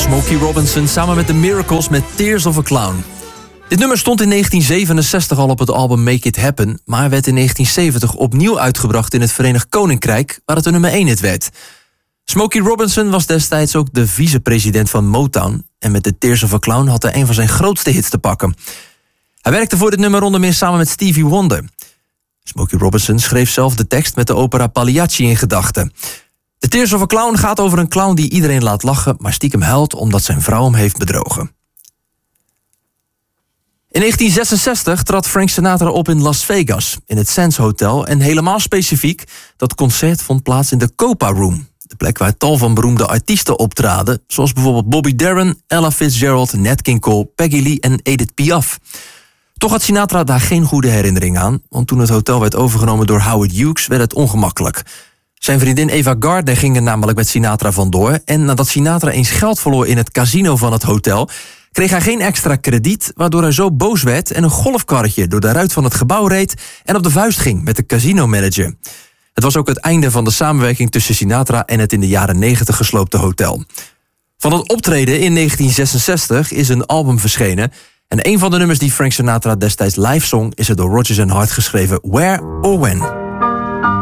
Smokey Robinson samen met The Miracles met Tears of a Clown. Dit nummer stond in 1967 al op het album Make It Happen, maar werd in 1970 opnieuw uitgebracht in het Verenigd Koninkrijk, waar het een nummer 1 hit werd. Smokey Robinson was destijds ook de vicepresident van Motown en met The Tears of a Clown had hij een van zijn grootste hits te pakken. Hij werkte voor dit nummer onder meer samen met Stevie Wonder. Smokey Robinson schreef zelf de tekst met de opera Pagliacci in gedachten. The Tears of a Clown gaat over een clown die iedereen laat lachen, maar stiekem huilt omdat zijn vrouw hem heeft bedrogen. In 1966 trad Frank Sinatra op in Las Vegas, in het Sands Hotel, en helemaal specifiek, dat concert vond plaats in de Copa Room, de plek waar tal van beroemde artiesten optraden, zoals bijvoorbeeld Bobby Darin, Ella Fitzgerald, Nat King Cole, Peggy Lee en Edith Piaf. Toch had Sinatra daar geen goede herinnering aan, want toen het hotel werd overgenomen door Howard Hughes werd het ongemakkelijk. Zijn vriendin Ava Gardner ging er namelijk met Sinatra vandoor en nadat Sinatra eens geld verloor in het casino van het hotel, kreeg hij geen extra krediet, waardoor hij zo boos werd en een golfkarretje door de ruit van het gebouw reed en op de vuist ging met de casinomanager. Het was ook het einde van de samenwerking tussen Sinatra en het in de jaren 90 gesloopte hotel. Van het optreden in 1966 is een album verschenen en een van de nummers die Frank Sinatra destijds live zong is het door Rodgers & Hart geschreven Where or When.